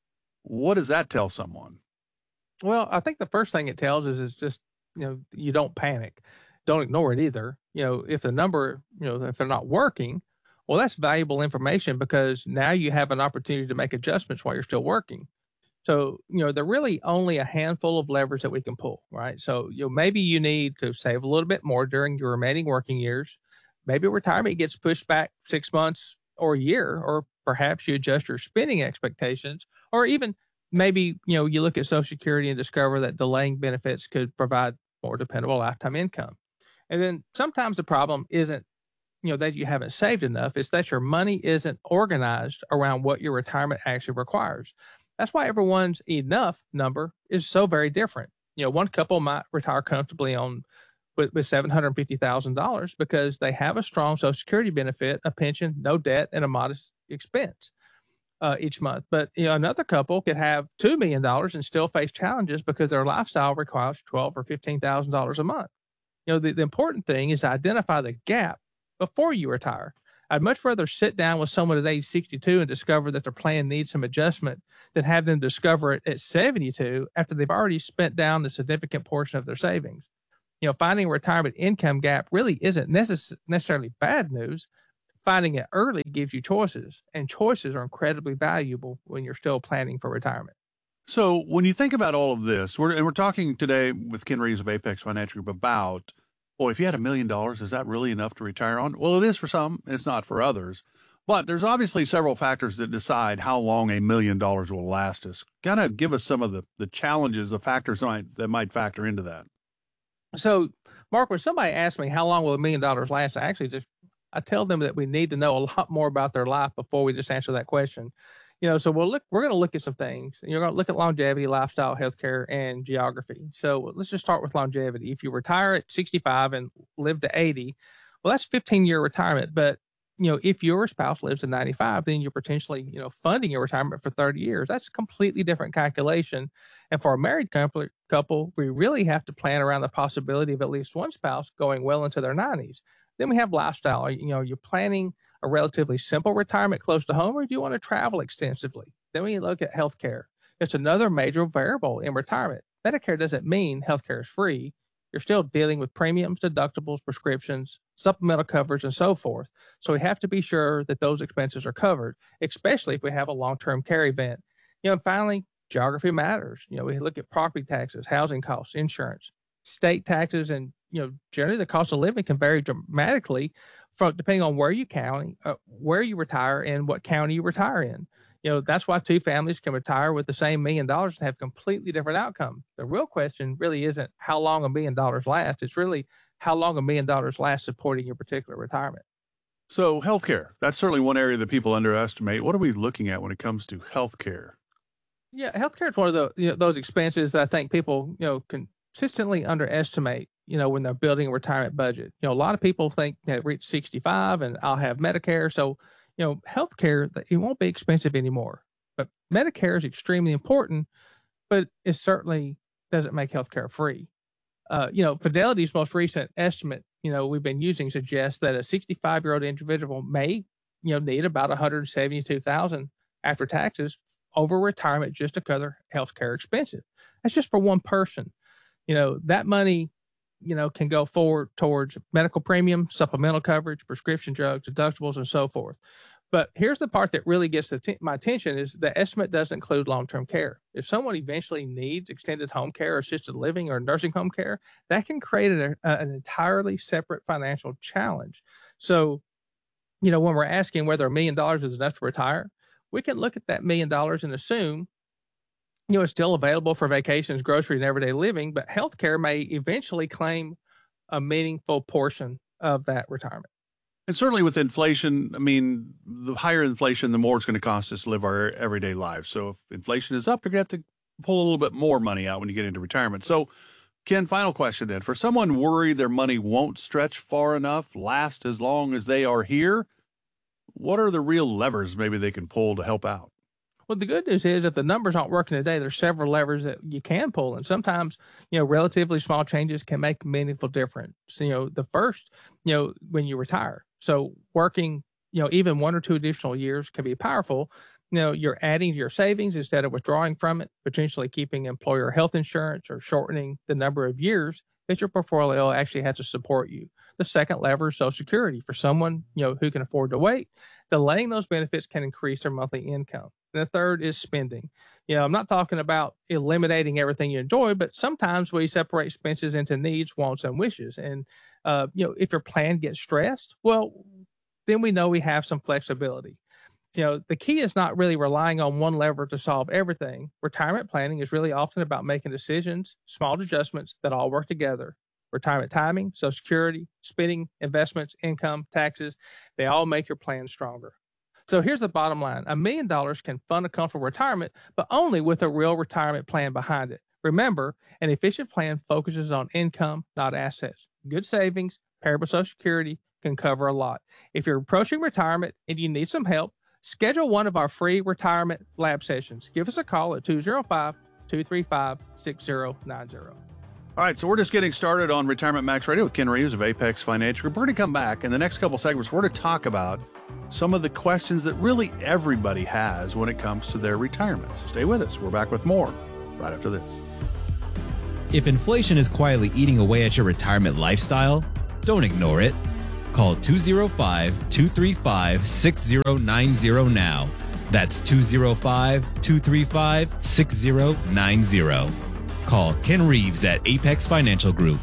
What does that tell someone? Well, I think the first thing it tells is is just, you know, you don't panic. Don't ignore it either. You know, if the number, you know, if they're not working, well, that's valuable information because now you have an opportunity to make adjustments while you're still working. So, you know, there are really only a handful of levers that we can pull, right? So, you know, maybe you need to save a little bit more during your remaining working years. Maybe retirement gets pushed back six months or a year, or perhaps you adjust your spending expectations, or even maybe, you know, you look at Social Security and discover that delaying benefits could provide more dependable lifetime income. And then sometimes the problem isn't, you know, that you haven't saved enough. It's that your money isn't organized around what your retirement actually requires. That's why everyone's enough number is so very different. You know, one couple might retire comfortably on with, with seven hundred fifty thousand dollars because they have a strong Social Security benefit, a pension, no debt, and a modest expense. uh, each month. But, you know, another couple could have two million dollars and still face challenges because their lifestyle requires twelve thousand dollars or fifteen thousand dollars a month. You know, the, the important thing is to identify the gap before you retire. I'd much rather sit down with someone at age sixty-two and discover that their plan needs some adjustment than have them discover it at seventy-two after they've already spent down the significant portion of their savings. You know, finding a retirement income gap really isn't necess- necessarily bad news. Finding it early gives you choices, and choices are incredibly valuable when you're still planning for retirement. So when you think about all of this, we're, and we're talking today with Ken Reeves of Apex Financial Group about, boy, if you had a million dollars, is that really enough to retire on? Well, it is for some. It's not for others. But there's obviously several factors that decide how long a million dollars will last us. Kind of give us some of the, the challenges, the factors that might, that might factor into that. So, Mark, when somebody asks me how long will a million dollars last, I actually just I tell them that we need to know a lot more about their life before we just answer that question. You know, so we'll look, we're going to look at some things. You're going to look at longevity, lifestyle, healthcare, and geography. So let's just start with longevity. If you retire at sixty-five and live to eighty, well, that's fifteen year retirement. But, you know, if your spouse lives to ninety-five, then you're potentially, you know, funding your retirement for thirty years. That's a completely different calculation. And for a married couple, couple, we really have to plan around the possibility of at least one spouse going well into their nineties. Then we have lifestyle. You know, you're planning a relatively simple retirement close to home, or do you want to travel extensively? Then we look at healthcare. It's another major variable in retirement. Medicare doesn't mean healthcare is free. You're still dealing with premiums, deductibles, prescriptions, supplemental coverage, and so forth. So we have to be sure that those expenses are covered, especially if we have a long-term care event. You know, and finally, geography matters. You know, we look at property taxes, housing costs, insurance, state taxes, and you know, generally the cost of living can vary dramatically from depending on where you county, uh, where you retire, and what county you retire in. You know, that's why two families can retire with the same million dollars and have completely different outcomes. The real question really isn't how long a million dollars lasts. It's really how long a million dollars lasts supporting your particular retirement. So healthcare, that's certainly one area that people underestimate. What are we looking at when it comes to healthcare? Yeah, healthcare is one of the, you know, those expenses that I think people, you know, consistently underestimate, you know, when they're building a retirement budget. You know, a lot of people think they reach sixty-five and I'll have Medicare. So, you know, healthcare, it won't be expensive anymore. But Medicare is extremely important, but it certainly doesn't make healthcare free. Uh, you know, Fidelity's most recent estimate, you know, we've been using suggests that a sixty-five-year-old individual may, you know, need about one hundred seventy-two thousand dollars after taxes over retirement just to cover healthcare expenses. That's just for one person. You know, that money, you know, can go forward towards medical premium, supplemental coverage, prescription drugs, deductibles, and so forth. But here's the part that really gets the t- my attention is the estimate doesn't include long-term care. If someone eventually needs extended home care, assisted living, or nursing home care, that can create a, a, an entirely separate financial challenge. So, you know, when we're asking whether a million dollars is enough to retire, we can look at that million dollars and assume, you know, it's still available for vacations, grocery, and everyday living, but healthcare may eventually claim a meaningful portion of that retirement. And certainly with inflation, I mean, the higher inflation, the more it's going to cost us to live our everyday lives. So if inflation is up, you're going to have to pull a little bit more money out when you get into retirement. So, Ken, final question then. For someone worried their money won't stretch far enough, last as long as they are here, what are the real levers maybe they can pull to help out? Well, the good news is if the numbers aren't working today, there's several levers that you can pull. And sometimes, you know, relatively small changes can make a meaningful difference. You know, the first, you know, when you retire. So working, you know, even one or two additional years can be powerful. You know, you're adding to your savings instead of withdrawing from it, potentially keeping employer health insurance or shortening the number of years that your portfolio actually has to support you. The second lever is Social Security. For someone, you know, who can afford to wait, delaying those benefits can increase their monthly income. And the third is spending. You know, I'm not talking about eliminating everything you enjoy, but sometimes we separate expenses into needs, wants, and wishes. And, uh, you know, if your plan gets stressed, well, then we know we have some flexibility. You know, the key is not really relying on one lever to solve everything. Retirement planning is really often about making decisions, small adjustments that all work together. Retirement timing, Social Security, spending, investments, income, taxes, they all make your plan stronger. So here's the bottom line. A million dollars can fund a comfortable retirement, but only with a real retirement plan behind it. Remember, an efficient plan focuses on income, not assets. Good savings, paired with Social Security, can cover a lot. If you're approaching retirement and you need some help, Schedule one of our free retirement lab sessions. Give us a call at two oh five, two three five, six oh nine oh. All right, so we're just getting started on Retirement Max Radio with Ken Reeves of Apex Financial Group. We're going to come back in the next couple segments. We're going to talk about some of the questions that really everybody has when it comes to their retirement. So stay with us. We're back with more right after this. If inflation is quietly eating away at your retirement lifestyle, don't ignore it. Call two oh five, two three five, six oh nine oh now. That's two oh five, two three five, six oh nine oh. Call Ken Reeves at Apex Financial Group.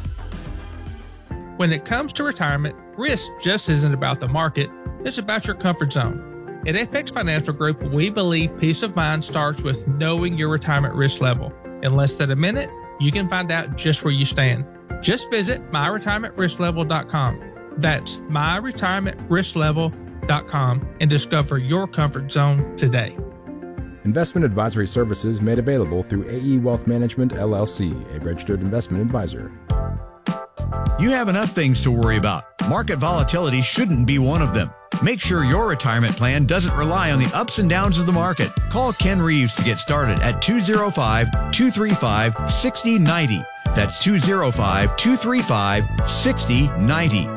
When it comes to retirement, risk just isn't about the market, it's about your comfort zone. At Apex Financial Group, we believe peace of mind starts with knowing your retirement risk level. In less than a minute, you can find out just where you stand. Just visit my retirement risk level dot com. That's my retirement risk level dot com and discover your comfort zone today. Investment advisory services made available through A E Wealth Management, L L C, a registered investment advisor. You have enough things to worry about. Market volatility shouldn't be one of them. Make sure your retirement plan doesn't rely on the ups and downs of the market. Call Ken Reeves to get started at two oh five, two three five, six oh nine oh. That's two oh five, two three five, six oh nine oh.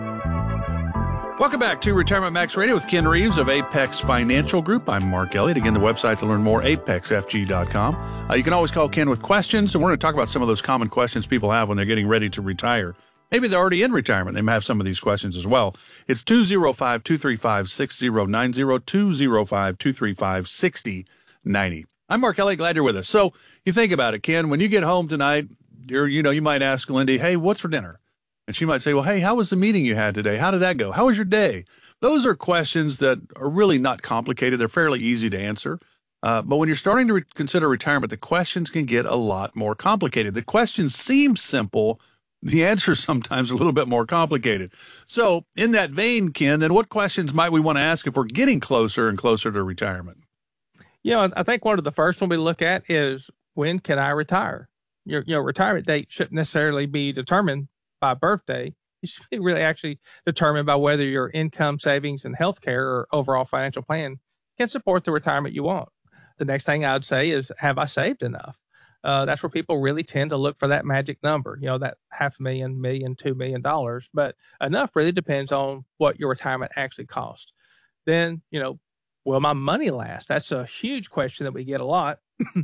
Welcome back to Retirement Max Radio with Ken Reeves of Apex Financial Group. I'm Mark Elliott. Again, the website to learn more, apex f g dot com. Uh, you can always call Ken with questions, and we're going to talk about some of those common questions people have when they're getting ready to retire. Maybe they're already in retirement. They may have some of these questions as well. It's two oh five, two three five, six oh nine oh, two oh five, two three five, six oh nine oh. I'm Mark Elliott. Glad you're with us. So you think about it, Ken. When you get home tonight, you're, you know, you might ask Lindy, hey, what's for dinner? And she might say, well, hey, how was the meeting you had today? How did that go? How was your day? Those are questions that are really not complicated. They're fairly easy to answer. Uh, but when you're starting to re- consider retirement, the questions can get a lot more complicated. The questions seem simple. The answers sometimes a little bit more complicated. So in that vein, Ken, then what questions might we want to ask if we're getting closer and closer to retirement? You know, I think one of the first one we look at is, when can I retire? Your, you know, retirement date shouldn't necessarily be determined by birthday. You should be really actually determined by whether your income, savings, and healthcare or overall financial plan can support the retirement you want. The next thing I would say is, have I saved enough? Uh, that's where people really tend to look for that magic number, you know, that half a million, million, two million dollars. But enough really depends on what your retirement actually costs. Then, you know, will my money last? That's a huge question that we get a lot.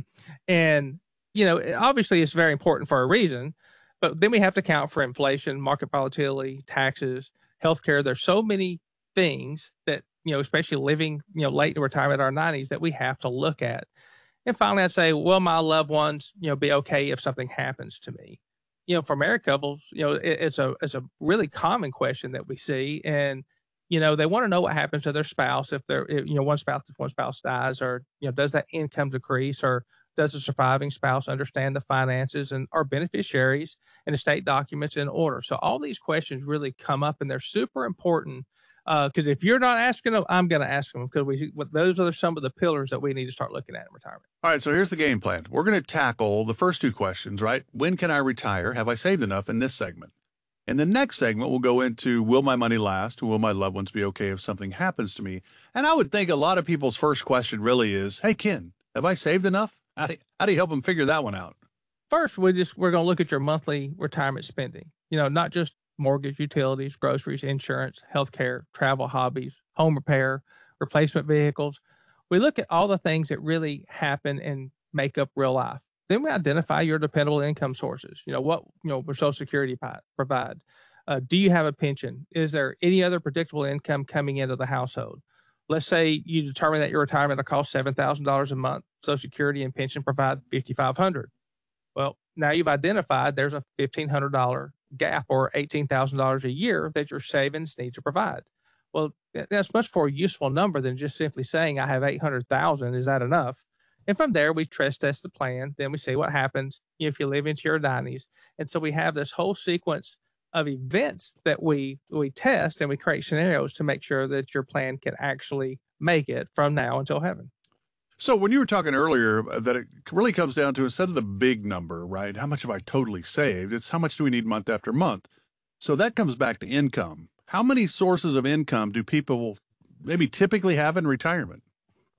And, you know, obviously it's very important for a reason. But then we have to account for inflation, market volatility, taxes, healthcare. There's so many things that, you know, especially living, you know, late in retirement in our nineties, that we have to look at. And finally, I'd say, will my loved ones, you know, be okay if something happens to me? You know, for married couples, you know, it, it's a it's a really common question that we see. And, you know, they want to know what happens to their spouse if they're, you know, one spouse, if one spouse dies, or, you know, does that income decrease, or does the surviving spouse understand the finances, and are beneficiaries and estate documents in order? So all these questions really come up, and they're super important, because uh, if you're not asking them, I'm going to ask them, because we those are some of the pillars that we need to start looking at in retirement. All right, so here's the game plan. We're going to tackle the first two questions, right? When can I retire? Have I saved enough, in this segment? In the next segment, we'll go into, will my money last? Will my loved ones be okay if something happens to me? And I would think a lot of people's first question really is, hey, Ken, have I saved enough? How do, you, how do you help them figure that one out? First, we just, we're going to look at your monthly retirement spending, you know, not just mortgage, utilities, groceries, insurance, healthcare, travel, hobbies, home repair, replacement vehicles. We look at all the things that really happen and make up real life. Then we identify your dependable income sources. You know, what, you know, will Social Security provide? Uh, do you have a pension? Is there any other predictable income coming into the household? Let's say you determine that your retirement will cost seven thousand dollars a month. Social Security and pension provide five thousand five hundred dollars. Well, now you've identified there's a fifteen hundred dollars gap, or eighteen thousand dollars a year, that your savings need to provide. Well, that's much more useful number than just simply saying, I have eight hundred thousand dollars. Is that enough? And from there, we stress test the plan. Then we see what happens if you live into your nineties. And so we have this whole sequence of events that we we test, and we create scenarios to make sure that your plan can actually make it from now until heaven. So when you were talking earlier that it really comes down to, instead of the big number, right, how much have I totally saved, it's how much do we need month after month. So that comes back to income. How many sources of income do people maybe typically have in retirement?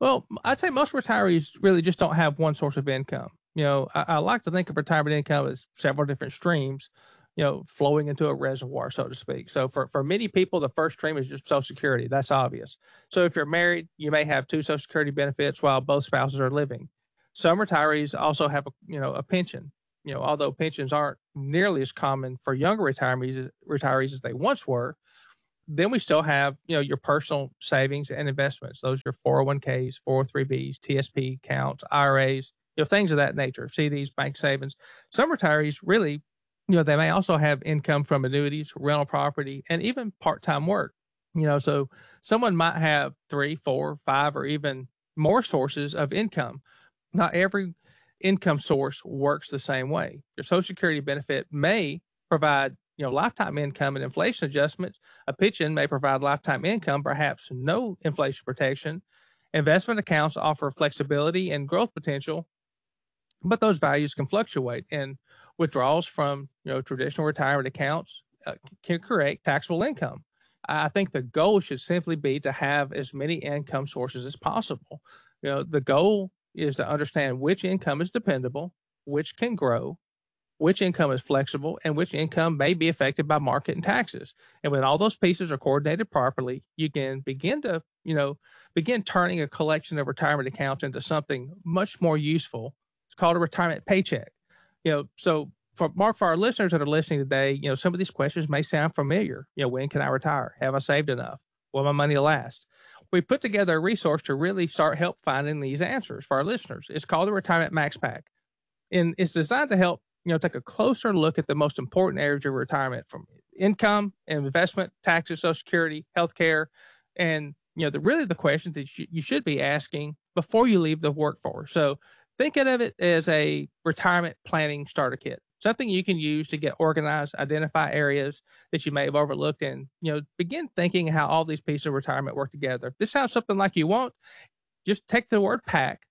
Well, I'd say most retirees really just don't have one source of income. You know, I, I like to think of retirement income as several different streams, you know, flowing into a reservoir, so to speak. So for, for many people, the first stream is just Social Security. That's obvious. So if you're married, you may have two Social Security benefits while both spouses are living. Some retirees also have, a, you know, a pension. You know, although pensions aren't nearly as common for younger retirees, retirees as they once were, then we still have, you know, your personal savings and investments. Those are your four oh one k's, four oh three b's, T S P accounts, I R As, you know, things of that nature, C Ds, bank savings. Some retirees really, you know, they may also have income from annuities, rental property, and even part-time work. You know, so someone might have three, four, five, or even more sources of income. Not every income source works the same way. Your Social Security benefit may provide, you know, lifetime income and inflation adjustments. A pension may provide lifetime income, perhaps no inflation protection. Investment accounts offer flexibility and growth potential, but those values can fluctuate. And withdrawals from, you know, traditional retirement accounts uh, can create taxable income. I think the goal should simply be to have as many income sources as possible. You know, the goal is to understand which income is dependable, which can grow, which income is flexible, and which income may be affected by market and taxes. And when all those pieces are coordinated properly, you can begin to, you know, begin turning a collection of retirement accounts into something much more useful. It's called a retirement paycheck. You know, so for Mark, for our listeners that are listening today, you know, some of these questions may sound familiar. You know, when can I retire? Have I saved enough? Will my money last? We put together a resource to really start help finding these answers for our listeners. It's called the Retirement Max Pack, and it's designed to help, you know, take a closer look at the most important areas of retirement, from income, investment, taxes, Social Security, healthcare, and, you know, the really the questions that you, you should be asking before you leave the workforce. So think of it as a retirement planning starter kit, something you can use to get organized, identify areas that you may have overlooked, and, you know, begin thinking how all these pieces of retirement work together. If this sounds something like you want, just take the word PACK,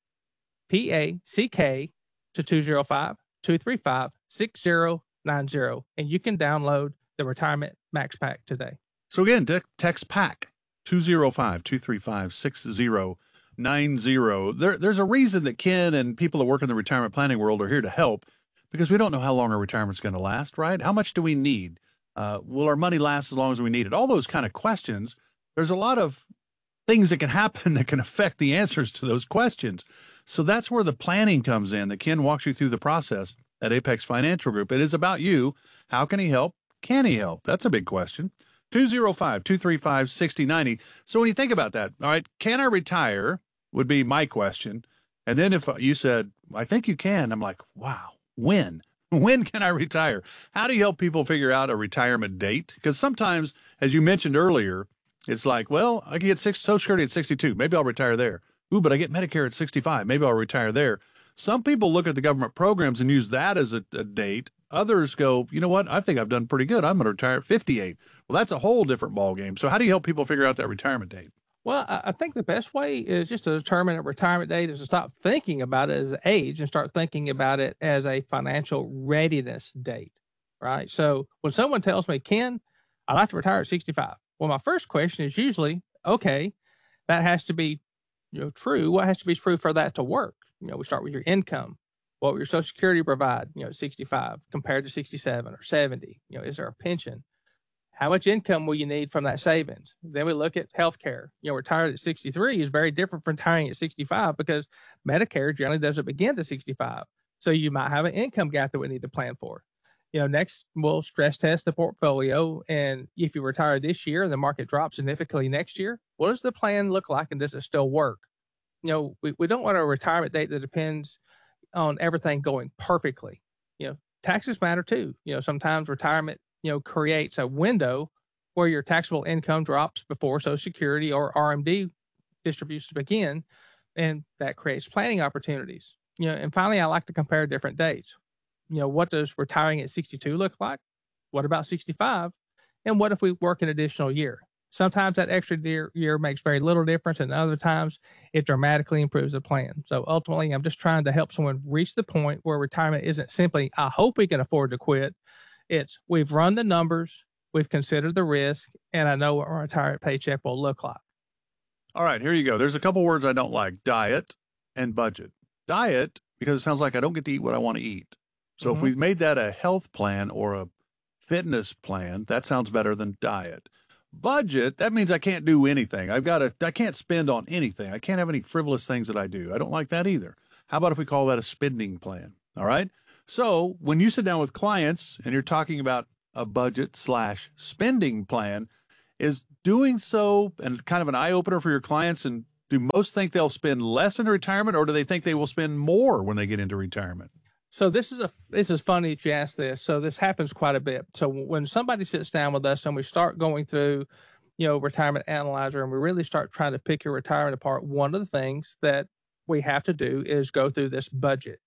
P A C K, to two oh five, two three five, six oh nine oh, and you can download the Retirement Max Pack today. So again, te- text PACK, two oh five, two three five, six oh nine oh. There, there's a reason that Ken and people that work in the retirement planning world are here to help, because we don't know how long our retirement's going to last, right? How much do we need? Uh, will our money last as long as we need it? All those kind of questions. There's a lot of things that can happen that can affect the answers to those questions. So that's where the planning comes in, that Ken walks you through the process at Apex Financial Group. It is about you. How can he help? Can he help? That's a big question. two oh five, two three five, six oh nine oh. So when you think about that, all right, can I retire would be my question. And then if you said, I think you can, I'm like, wow. When? When can I retire? How do you help people figure out a retirement date? Because sometimes, as you mentioned earlier, it's like, well, I can get six, Social Security at sixty-two. Maybe I'll retire there. Ooh, but I get Medicare at sixty-five. Maybe I'll retire there. Some people look at the government programs and use that as a, a date. Others go, you know what? I think I've done pretty good. I'm going to retire at fifty-eight. Well, that's a whole different ballgame. So how do you help people figure out that retirement date? Well, I think the best way is just to determine a retirement date is to stop thinking about it as age and start thinking about it as a financial readiness date, right? So when someone tells me, Ken, I'd like to retire at sixty-five. Well, my first question is usually, okay, that has to be, you know, true. What has to be true for that to work? You know, we start with your income. What will your Social Security provide, you know, sixty-five compared to sixty-seven or seventy? You know, is there a pension? How much income will you need from that savings? Then we look at healthcare. You know, retired at sixty-three is very different from retiring at sixty-five, because Medicare generally doesn't begin to sixty-five. So you might have an income gap that we need to plan for. You know, next we'll stress test the portfolio. And if you retire this year and the market drops significantly next year, what does the plan look like, and does it still work? You know, we, we don't want a retirement date that depends on everything going perfectly. You know, taxes matter too. You know, sometimes retirement, you know, creates a window where your taxable income drops before Social Security or R M D distributions begin, and that creates planning opportunities. You know, and finally, I like to compare different dates. You know, what does retiring at sixty-two look like? What about sixty-five? And what if we work an additional year? Sometimes that extra year, year makes very little difference, and other times it dramatically improves the plan. So ultimately, I'm just trying to help someone reach the point where retirement isn't simply, I hope we can afford to quit. It's, we've run the numbers, we've considered the risk, and I know what our retirement paycheck will look like. All right, here you go. There's a couple words I don't like: diet and budget. Diet, because it sounds like I don't get to eat what I want to eat. So mm-hmm. if we made that a health plan or a fitness plan, that sounds better than diet. Budget, that means I can't do anything. I've got to, I can't spend on anything. I can't have any frivolous things that I do. I don't like that either. How about if we call that a spending plan? All right. So when you sit down with clients and you're talking about a budget slash spending plan, is doing so and kind of an eye opener for your clients? And do most think they'll spend less in retirement, or do they think they will spend more when they get into retirement? So this is a this is funny that you ask this. So this happens quite a bit. So when somebody sits down with us and we start going through, you know, Retirement Analyzer, and we really start trying to pick your retirement apart, one of the things that we have to do is go through this budget.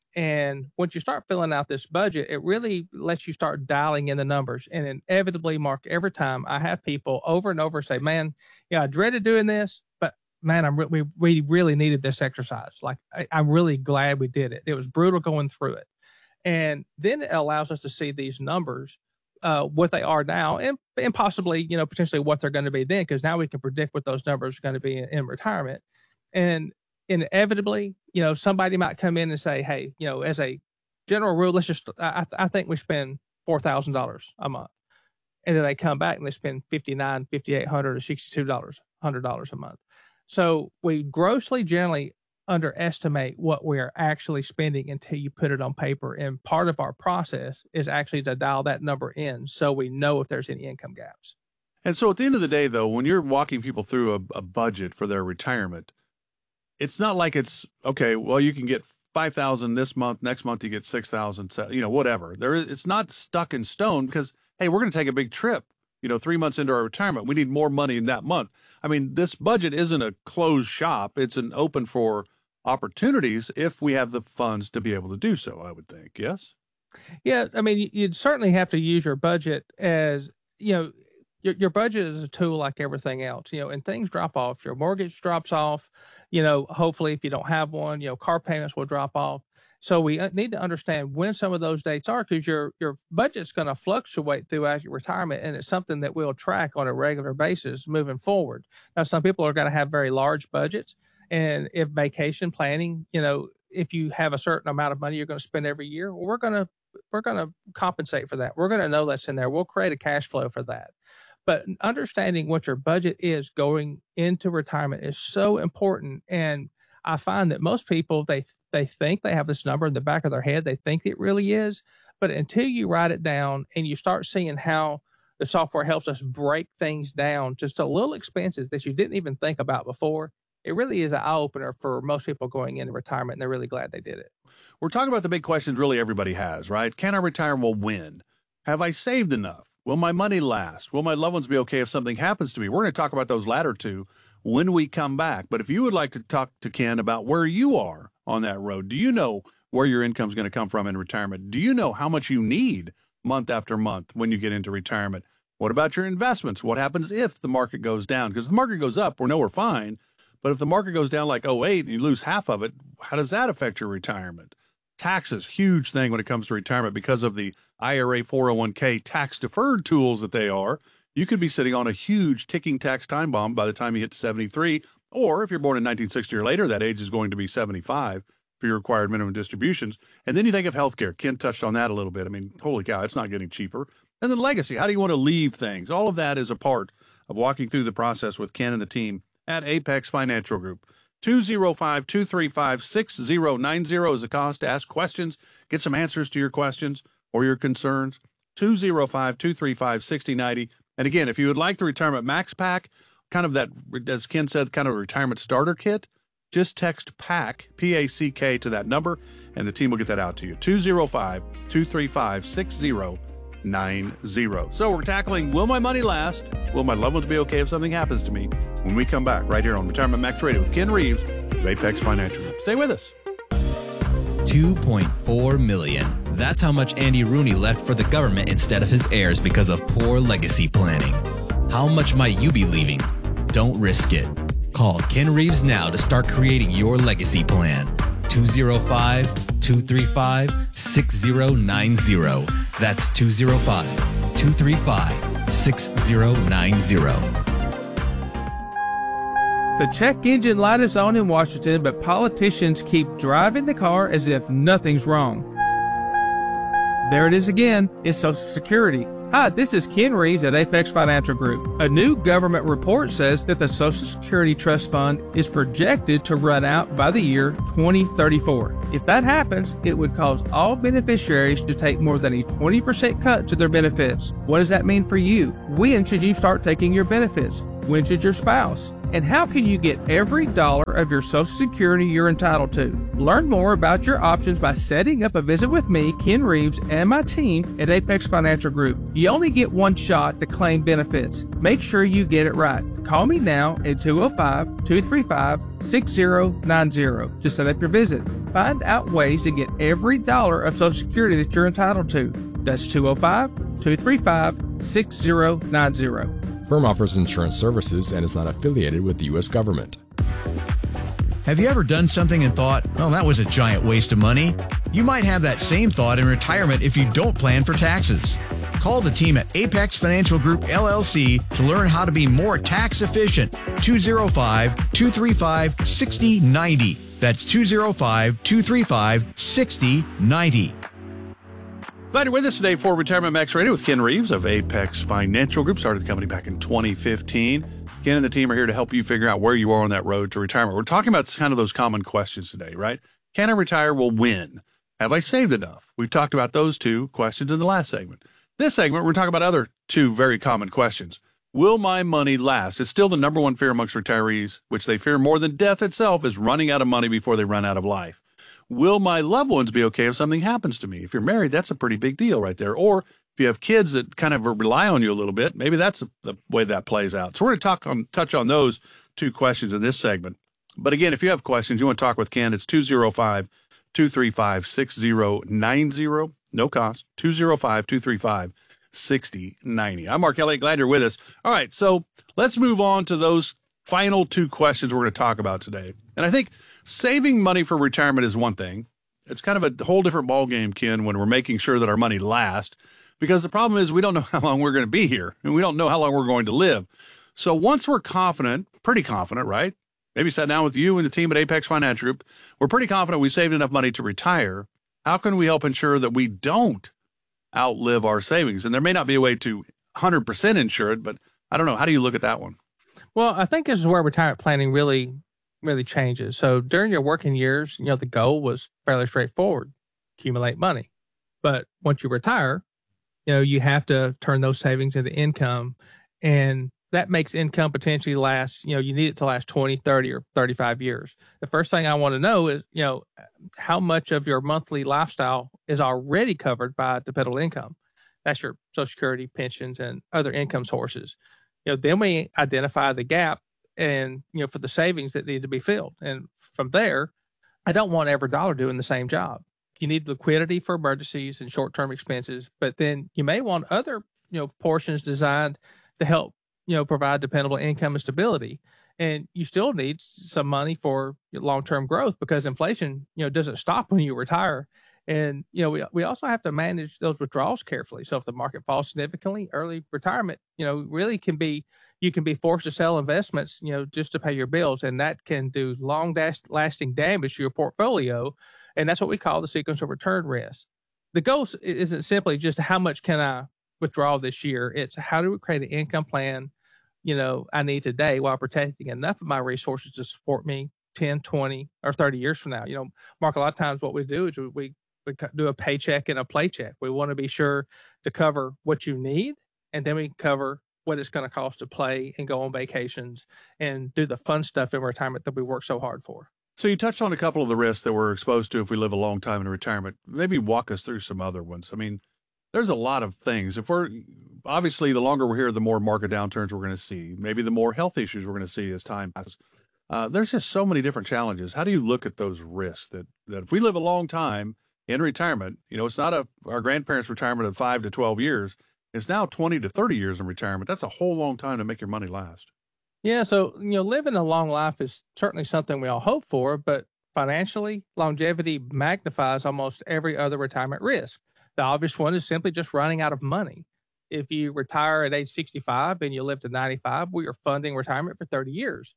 And once you start filling out this budget, it really lets you start dialing in the numbers. And inevitably, Mark, every time I have people over and over say, man, yeah, I dreaded doing this, but man, I'm re- we, we really needed this exercise. Like, I, I'm really glad we did it. It was brutal going through it. And then it allows us to see these numbers, uh, what they are now, and, and possibly, you know, potentially what they're going to be then, because now we can predict what those numbers are going to be in, in retirement. And inevitably, you know, somebody might come in and say, hey, you know, as a general rule, let's just, I, I think we spend four thousand dollars a month. And then they come back and they spend fifty-nine hundred dollars, fifty-eight hundred dollars, or sixty-two dollars, one hundred dollars a month. So we grossly generally underestimate what we are actually spending until you put it on paper. And part of our process is actually to dial that number in so we know if there's any income gaps. And so at the end of the day, though, when you're walking people through a, a budget for their retirement, it's not like it's, okay, well, you can get five thousand this month, next month you get six thousand, you know, whatever. There is, it's not stuck in stone because, hey, we're going to take a big trip. You know, three months into our retirement, we need more money in that month. I mean, this budget isn't a closed shop. It's an open for opportunities if we have the funds to be able to do so, I would think. Yes? Yeah. I mean, you'd certainly have to use your budget as, you know, your, your budget is a tool like everything else, you know, and things drop off. Your mortgage drops off, you know, hopefully if you don't have one, you know, car payments will drop off. So we need to understand when some of those dates are, because your your budget's going to fluctuate throughout your retirement, and it's something that we'll track on a regular basis moving forward. Now, some people are going to have very large budgets, and if vacation planning, you know, if you have a certain amount of money you're going to spend every year, well, we're going to we're going to compensate for that. We're going to know that's in there. We'll create a cash flow for that. But understanding what your budget is going into retirement is so important. And I find that most people, they they think they have this number in the back of their head. They think it really is. But until you write it down and you start seeing how the software helps us break things down just to little expenses that you didn't even think about before, it really is an eye-opener for most people going into retirement, and they're really glad they did it. We're talking about the big questions really everybody has, right? Can I retire? Well, when? Have I saved enough? Will my money last? Will my loved ones be okay if something happens to me? We're going to talk about those latter two when we come back. But if you would like to talk to Ken about where you are on that road, do you know where your income is going to come from in retirement? Do you know how much you need month after month when you get into retirement? What about your investments? What happens if the market goes down? Because if the market goes up, we know we're fine. But if the market goes down like oh eight and you lose half of it, how does that affect your retirement? Taxes, huge thing when it comes to retirement because of the I R A four oh one k tax deferred tools that they are. You could be sitting on a huge ticking tax time bomb by the time you hit seventy-three, or if you're born in nineteen sixty or later, that age is going to be seventy-five for your required minimum distributions. And then you think of healthcare. Ken touched on that a little bit. I mean, holy cow, it's not getting cheaper. And then legacy. How do you want to leave things? All of that is a part of walking through the process with Ken and the team at Apex Financial Group. two oh five, two three five, six oh nine oh is the cost to ask questions, get some answers to your questions or your concerns. two oh five, two three five, six oh nine oh. And again, if you would like the Retirement Max Pack, kind of that, as Ken said, kind of a retirement starter kit, just text PACK, P A C K, to that number, and the team will get that out to you. two oh five, two three five, six oh nine oh. So we're tackling, will my money last? Will my loved ones be okay if something happens to me? When we come back right here on Retirement Max Radio with Ken Reeves of Apex Financial Group. Stay with us. two point four million dollars. That's how much Andy Rooney left for the government instead of his heirs because of poor legacy planning. How much might you be leaving? Don't risk it. Call Ken Reeves now to start creating your legacy plan. two oh five, two three five, six oh nine oh. That's two oh five, two three five, six oh nine oh. The check engine light is on in Washington, but politicians keep driving the car as if nothing's wrong. There it is again. It's Social Security. Hi, this is Ken Reeves at Apex Financial Group. A new government report says that the Social Security Trust Fund is projected to run out by the year twenty thirty-four. If that happens, it would cause all beneficiaries to take more than a twenty percent cut to their benefits. What does that mean for you? When should you start taking your benefits? When should your spouse? And how can you get every dollar of your Social Security you're entitled to? Learn more about your options by setting up a visit with me, Ken Reeves, and my team at Apex Financial Group. You only get one shot to claim benefits. Make sure you get it right. Call me now at two oh five, two three five, six oh nine oh to set up your visit. Find out ways to get every dollar of Social Security that you're entitled to. That's two oh five, two three five, six oh nine oh. Firm offers insurance services and is not affiliated with the U S government. Have you ever done something and thought, oh, that was a giant waste of money? You might have that same thought in retirement if you don't plan for taxes. Call the team at Apex Financial Group, L L C to learn how to be more tax efficient. two oh five, two three five, six oh nine oh. That's two oh five, two three five, six oh nine oh. Glad you're with us today for Retirement Max Radio with Ken Reeves of Apex Financial Group. Started the company back in twenty fifteen. Ken and the team are here to help you figure out where you are on that road to retirement. We're talking about kind of those common questions today, right? Can I retire? Well, when? Have I saved enough? We've talked about those two questions in the last segment. This segment, we're talking about other two very common questions. Will my money last? It's still the number one fear amongst retirees, which they fear more than death itself, is running out of money before they run out of life. Will my loved ones be okay if something happens to me? If you're married, that's a pretty big deal right there. Or if you have kids that kind of rely on you a little bit, maybe that's the way that plays out. So we're going to talk on, touch on those two questions in this segment. But again, if you have questions, you want to talk with Ken, it's two oh five, two three five, six oh nine oh. No cost. two oh five, two three five, six oh nine oh. I'm Mark Elliott. Glad you're with us. All right, so let's move on to those final two questions we're going to talk about today. And I think saving money for retirement is one thing. It's kind of a whole different ballgame, Ken, when we're making sure that our money lasts, because the problem is we don't know how long we're going to be here, and we don't know how long we're going to live. So once we're confident, pretty confident, right? Maybe sat down with you and the team at Apex Financial Group. We're pretty confident we saved enough money to retire. How can we help ensure that we don't outlive our savings? And there may not be a way to one hundred percent insure it, but I don't know. How do you look at that one? Well, I think this is where retirement planning really, really changes. So during your working years, you know, the goal was fairly straightforward, accumulate money. But once you retire, you know, you have to turn those savings into income, and that makes income potentially last, you know, you need it to last twenty, thirty, or thirty-five years. The first thing I want to know is, you know, how much of your monthly lifestyle is already covered by dependable income. That's your Social Security, pensions, and other income sources. You know, then we identify the gap and, you know, for the savings that need to be filled. And from there, I don't want every dollar doing the same job. You need liquidity for emergencies and short-term expenses, but then you may want other, you know, portions designed to help, you know, provide dependable income and stability. And you still need some money for long-term growth, because inflation, you know, doesn't stop when you retire. And, you know, we we also have to manage those withdrawals carefully. So if the market falls significantly, early retirement, you know, really can be, you can be forced to sell investments, you know, just to pay your bills. And that can do long lasting damage to your portfolio. And that's what we call the sequence of return risk. The goal isn't simply just how much can I withdraw this year. It's how do we create an income plan, you know, I need today while protecting enough of my resources to support me ten, twenty, or thirty years from now. You know, Mark, a lot of times what we do is we, we We do a paycheck and a playcheck. We want to be sure to cover what you need, and then we cover what it's going to cost to play and go on vacations and do the fun stuff in retirement that we work so hard for. So you touched on a couple of the risks that we're exposed to if we live a long time in retirement. Maybe walk us through some other ones. I mean, there's a lot of things. If we're obviously the longer we're here, the more market downturns we're going to see. Maybe the more health issues we're going to see as time passes. Uh, there's just so many different challenges. How do you look at those risks that, that if we live a long time in retirement, you know, it's not a our grandparents' retirement of five to twelve years. It's now twenty to thirty years in retirement. That's a whole long time to make your money last. Yeah. So, you know, living a long life is certainly something we all hope for, but financially, longevity magnifies almost every other retirement risk. The obvious one is simply just running out of money. If you retire at age sixty-five and you live to ninety-five, we are funding retirement for thirty years.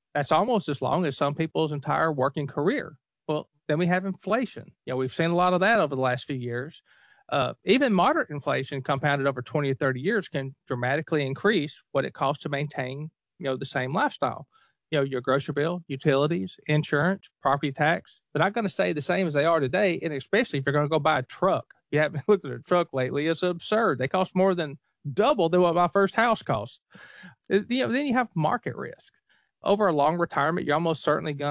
That's almost as long as some people's entire working career. Well, then we have inflation. You know, we've seen a lot of that over the last few years. Uh, even moderate inflation compounded over twenty or thirty years can dramatically increase what it costs to maintain, you know, the same lifestyle. You know, your grocery bill, utilities, insurance, property tax, they're not going to stay the same as they are today. And especially if you're going to go buy a truck. If you haven't looked at a truck lately, it's absurd. They cost more than double than what my first house cost. You know, then you have market risk. Over a long retirement, you're almost certainly going